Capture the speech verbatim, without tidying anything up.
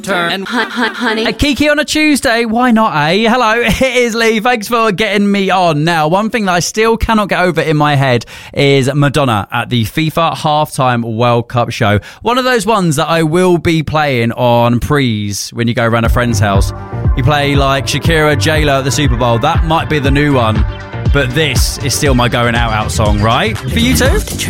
And honey. A Kiki on a Tuesday, why not, eh? Hello, it is Lee. Thanks for getting me on. Now, one thing that I still cannot get over in my head is Madonna at the FIFA Halftime World Cup show. One of those ones that I will be playing on prees when you go around a friend's house. You play like Shakira, J-Lo at the Super Bowl. That might be the new one. But this is still my going out out song, right? For you too?